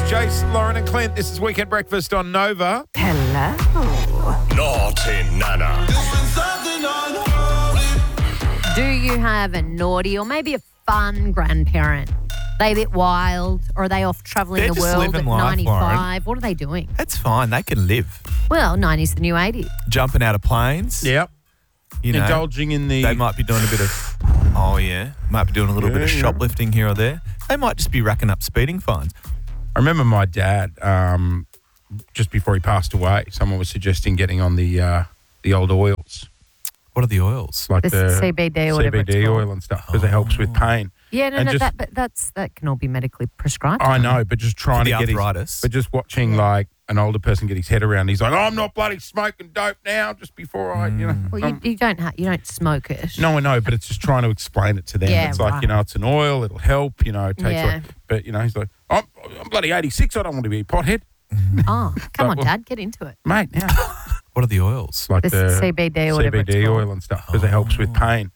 Jace, Lauren and Clint, this is Weekend Breakfast on Nova. Hello. Naughty Nana. Do you have a naughty or maybe a fun grandparent? They a bit wild, or are they off travelling They're the just world living at life, 95? Lauren. What are they doing? That's fine. They can live. Well, 90's the new 80. Jumping out of planes. Yep. You know, Indulging in the... they might be doing a bit of... Oh, yeah. Might be doing a little bit of shoplifting here or there. They might just be racking up speeding fines. I remember my dad, just before he passed away, someone was suggesting getting on the old oils. What are the oils? Like The CBD or whatever it's CBD called. oil and stuff, because it helps with pain. Yeah, no, And no, just- but that can all be medically prescribed. I know, but just trying For to the get arthritis. but just watching like an older person get his head around. He's like, I'm not bloody smoking dope now. Just before I, Well, you don't smoke it. No, I know, but it's just trying to explain it to them. Yeah, it's like, right. it's an oil. It'll help. It takes. Yeah. But he's like, I'm bloody 86. I don't want to be a pothead, Oh, come on, Well- Dad, get into it. mate. Now, What are the oils? like The CBD or whatever it's CBD called. oil and stuff, because it helps with pain.